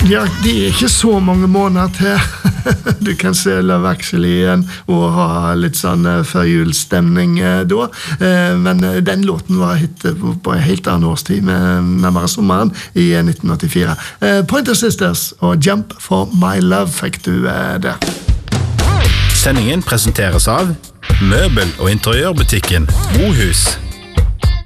Ja, det ikke så mange måneder til du kan se Love Actually igjen og ha litt sånn førjulsstemning da. Men den låten var hit på en helt annen årstid, nærmere sommeren i 1984. Pointer Sisters og Jump for My Love fikk du der. Sendingen presenteres av Møbel- og interiørbutikken Mohus.